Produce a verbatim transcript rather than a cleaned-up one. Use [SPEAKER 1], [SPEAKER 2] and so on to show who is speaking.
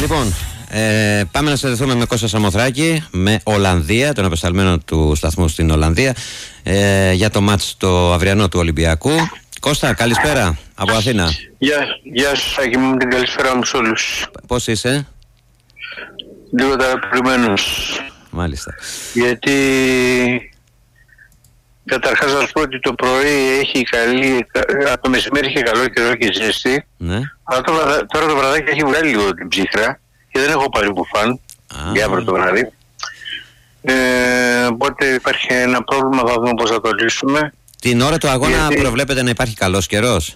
[SPEAKER 1] Λοιπόν, ε, πάμε να συνδεθούμε με Κώστα Σαμοθράκη, με Ολλανδία, τον απεσταλμένο του σταθμού στην Ολλανδία, ε, για το μάτς το αυριανό του Ολυμπιακού. Κώστα, καλησπέρα από Αθήνα.
[SPEAKER 2] Γεια, γεια σας Σάκη μου, την καλησπέρα μου σε όλους.
[SPEAKER 1] Πώς είσαι?
[SPEAKER 2] Λίγο ταραπημένος.
[SPEAKER 1] Μάλιστα.
[SPEAKER 2] Γιατί καταρχάς να σου πω ότι το πρωί έχει καλή, από το μεσημέρι είχε καλό καιρό και ζέστη.
[SPEAKER 1] Ναι.
[SPEAKER 2] Αλλά τώρα, τώρα το βραδάκι έχει βγάλει λίγο την ψύχρα και δεν έχω πάρει μπουφάν για αύριο το βράδυ. Ε, οπότε υπάρχει ένα πρόβλημα, θα δούμε πώς θα το λύσουμε.
[SPEAKER 1] Την ώρα του αγώνα
[SPEAKER 2] Γιατί...
[SPEAKER 1] προβλέπετε να υπάρχει καλός καιρός?